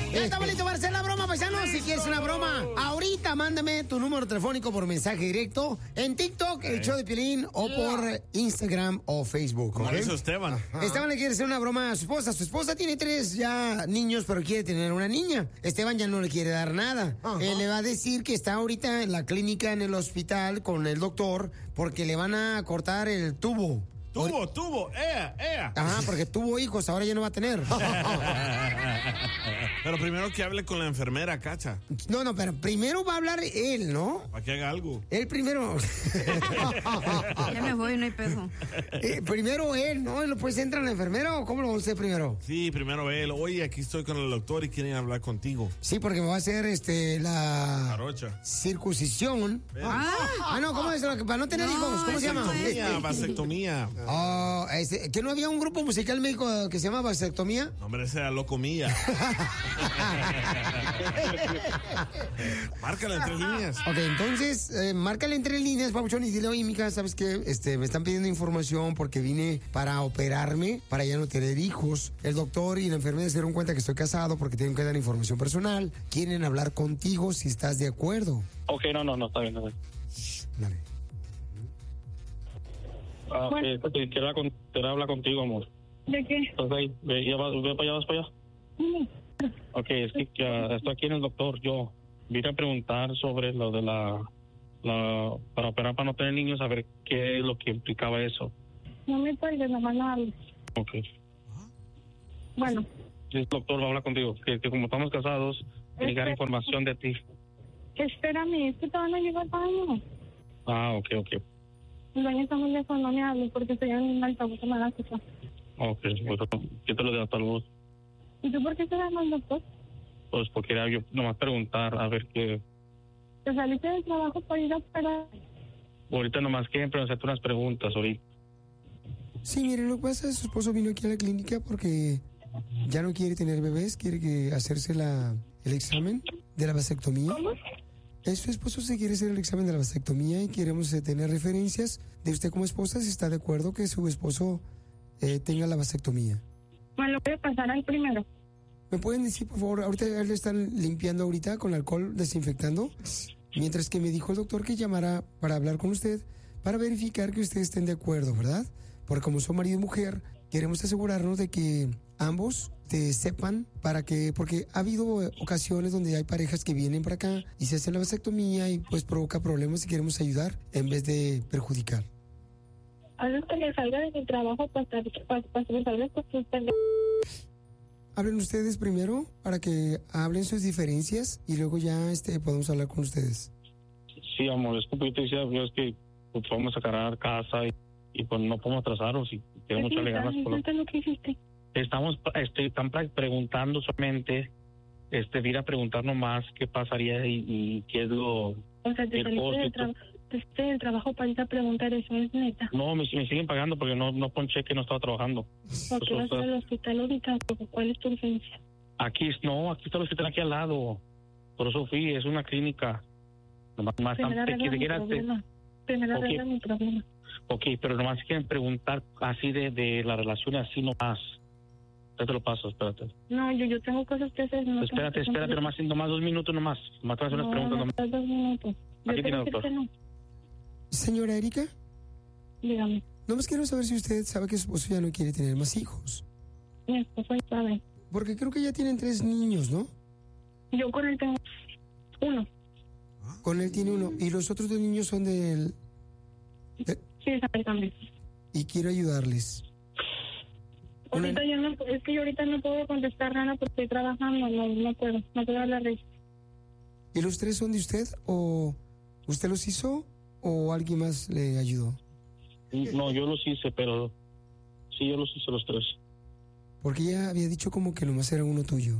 Ya estamos listos para hacer la broma, paisanos. Si quieres una broma, ahorita mándame tu número telefónico por mensaje directo en TikTok, el show de Piolín, o por Instagram o Facebook. Como ¿okay? hizo Esteban. Esteban le quiere hacer una broma a su esposa. Su esposa tiene 3 ya niños, pero quiere tener una niña. Esteban ya no le quiere dar nada. Él le va a decir que está ahorita en la clínica, en el hospital, con el doctor, porque le van a cortar el tubo. Tubo, Ajá, porque tuvo hijos, ahora ya no va a tener. Pero primero que hable con la enfermera, Cacha. No, pero primero va a hablar él, ¿no? Para que haga algo. Él primero. Ya me voy, no hay peso. Primero él, ¿no? ¿Pues entra la enfermera o cómo lo va a hacer primero? Sí, primero él. Oye, aquí estoy con el doctor y quieren hablar contigo. Sí, porque me va a hacer la Jarocha. Circuncisión. No, ¿cómo es? Para no tener hijos, ¿cómo se llama? Vasectomía. ¿Que no había un grupo musical en México que se llama Vasectomía? No, hombre, ese era Locomía. Márcala en 3 líneas. Ok, entonces, márcale en 3 líneas, papuchón, y dile, oye, mija, ¿sabes qué? Me están pidiendo información porque vine para operarme, para ya no tener hijos. El doctor y la enfermera se dieron cuenta que estoy casado porque tienen que dar información personal. Quieren hablar contigo si estás de acuerdo. Ok, no, está bien. Dale. Quiero hablar contigo, amor. ¿De qué? ¿Estás ahí? ¿Vas para allá? Ok, es que estoy aquí en el doctor. Yo vine a preguntar sobre lo de para operar para no tener niños, a ver qué es lo que implicaba eso. No me cuelgues, nomás no hables. Ok. Bueno. Sí, el doctor va a hablar contigo. Que como estamos casados, llegar información de ti. Espérame, es que te van a llevar baño. Ok. El baño está muy lejos, no me hables porque estoy en un altavoz, me da cosa. Ok, bueno, quítalo de altavoz. ¿Y tú por qué estás al doctor? Pues porque era yo nomás preguntar a ver qué. ¿Te saliste del trabajo para ir a operar? Ahorita nomás quieren hacerte unas preguntas ahorita. Sí, mire, lo que pasa es que su esposo vino aquí a la clínica porque ya no quiere tener bebés, quiere hacerse el examen de la vasectomía. ¿Cómo? Su esposo se quiere hacer el examen de la vasectomía y queremos tener referencias de usted como esposa si está de acuerdo que su esposo tenga la vasectomía. Me lo voy a pasar al primero. ¿Me pueden decir, por favor, ahorita le están limpiando ahorita con alcohol, desinfectando? Mientras que me dijo el doctor que llamara para hablar con usted, para verificar que ustedes estén de acuerdo, ¿verdad? Porque como son marido y mujer, queremos asegurarnos de que ambos sepan porque ha habido ocasiones donde hay parejas que vienen para acá y se hacen la vasectomía y pues provoca problemas y queremos ayudar en vez de perjudicar. Antes que me salga de mi trabajo para me salga con sus pendejos. Hablen ustedes primero para que hablen sus diferencias y luego ya podemos hablar con ustedes. Sí, amor, es que yo te decía, es que pues, vamos a cargar casa y pues no podemos atrasarnos y queremos echarle ganas. Lo que hiciste. Están preguntando solamente, ir a preguntar nomás qué pasaría y qué es lo. O sea, te saliste del trabajo para ir a preguntar eso, ¿es neta? No, me siguen pagando porque no ponché que no estaba trabajando. ¿Por qué vas al hospital ahorita? ¿Cuál es tu urgencia? Aquí está el hospital aquí al lado. Por eso fui, es una clínica. Nomás Primero arregla mi problema. Ok, pero nomás quieren preguntar así de la relación así nomás. Ya te lo paso, espérate. No, yo tengo cosas que hacer. No espérate, nomás 2 minutos nomás. Nomás te voy a hacer unas preguntas nomás. 2 minutos. Aquí tiene, doctor. No. Señora Erika. Dígame. Nomás quiero saber si usted sabe que su esposo ya no quiere tener más hijos. Mi esposo ya sabe. Porque creo que ya tienen 3 niños, ¿no? Yo con él tengo 1. Con él tiene 1. ¿Y los otros 2 niños son de él? Sí, sabe también. Y quiero ayudarles. Ahorita yo ahorita no puedo contestar nada porque estoy trabajando, no puedo hablar de eso. ¿Y los 3 son de usted o usted los hizo o alguien más le ayudó? No, yo los hice, pero sí, yo los hice los 3. Porque ella había dicho como que nomás era uno tuyo.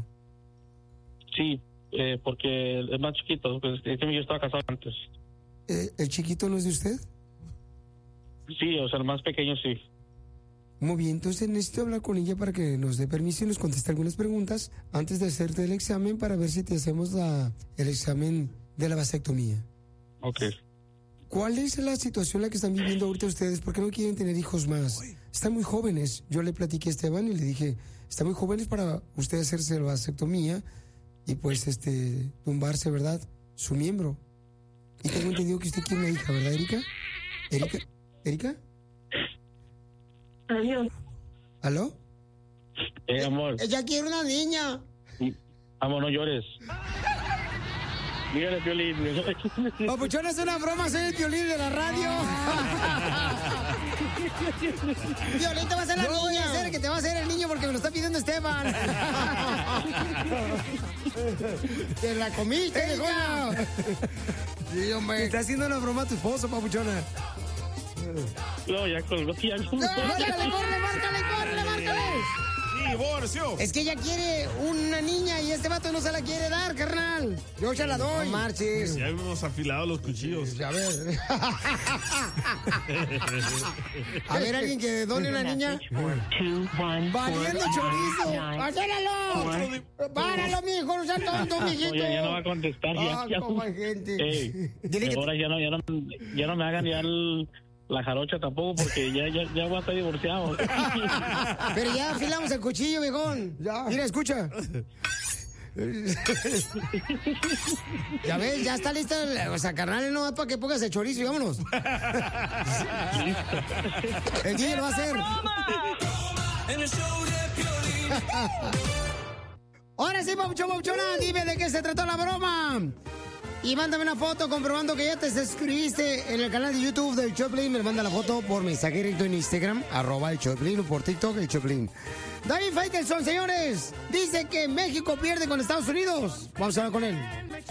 Sí, porque es más chiquito, pues, yo estaba casado antes. ¿El chiquito no es de usted? Sí, o sea, el más pequeño sí. Muy bien, entonces necesito hablar con ella para que nos dé permiso y nos conteste algunas preguntas antes de hacerte el examen para ver si te hacemos el examen de la vasectomía. Ok. ¿Cuál es la situación en la que están viviendo ahorita ustedes? ¿Por qué no quieren tener hijos más? Están muy jóvenes. Yo le platiqué a Esteban y le dije, están muy jóvenes para usted hacerse la vasectomía, y pues tumbarse, ¿verdad? Su miembro. Y tengo entendido que usted quiere una hija, ¿verdad, Erika? ¿Erika? Adiós. ¿Aló? Amor. Ella quiere una niña. Amor, no llores. Dígale, Piolín. Papuchón, es una broma, soy el Piolín de la radio. Piolín te va a hacer la niña. Voy a hacer que te va a hacer el niño porque me lo está pidiendo Esteban. Te la comiste, hijo. Sí, hombre. Está haciendo una broma a tu esposo, papuchona. No, ya colgó. Márcale. ¡Divorcio! Es que ella quiere una niña y este vato no se la quiere dar, carnal. Yo se la doy. No marches. Ya hemos afilado los cuchillos. A ver. A ver, alguien que done una niña. Valiendo chorizo. ¡Acéralo! ¡Páralo, mijo! ¡No seas tonto, mijito! Oye, ya no va a contestar. Como hay gente. Ey, Dile que ahora ya no me hagan ya la jarocha tampoco porque ya voy a estar divorciado. Pero ya afilamos el cuchillo, viejón. Ya. Mira, escucha. Ya ves, ya está lista. O sea, carnal, no va para que pongas el chorizo y vámonos. El DJ lo va a hacer. Ahora sí, Papuchona, dime de qué se trató la broma. Y mándame una foto comprobando que ya te suscribiste en el canal de YouTube del Choplin. Me manda la foto por mensaje directo en Instagram, @el Choplin, o por TikTok, el Choplin. David Faitelson, señores, dice que México pierde con Estados Unidos. Vamos a hablar con él.